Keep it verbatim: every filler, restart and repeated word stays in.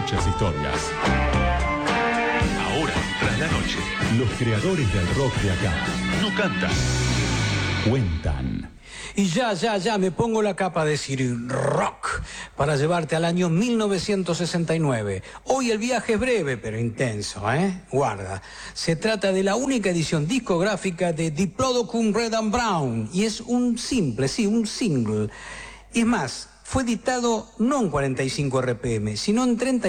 muchas historias. Ahora, tras la noche, Los creadores del rock de acá no cantan. cuentan. Y ya, ya, ya me pongo la capa de Siri Rock para llevarte al año mil novecientos sesenta y nueve. Hoy el viaje es breve pero intenso, ¿eh? Guarda. Se trata de la única edición discográfica de Diplodocus Red and Brown y es un simple, sí, un single. Y es más, fue editado no en cuarenta y cinco R P M, sino en treinta